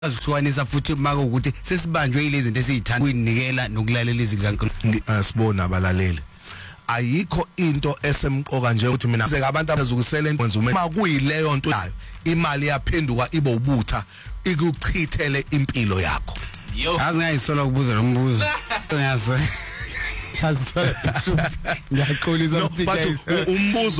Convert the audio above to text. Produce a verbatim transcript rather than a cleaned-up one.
azihlukanisa futhi maka ukuthi sesibanjwe ilezi zinto esizithanda ukunikela nokulalela izinto kaNkulunkulu. Sibona abalaleli, ayikho into esemqoka nje ukuthi mina seke abantu abazukusela enze uma kuyileyo nto yayo imali yaphenduka ibe ubutha ikuchithele impilo yakho. Yo azingayisola ukubuza lo mbuzo ngaze ngiyaqolisa ukuthi umbuzo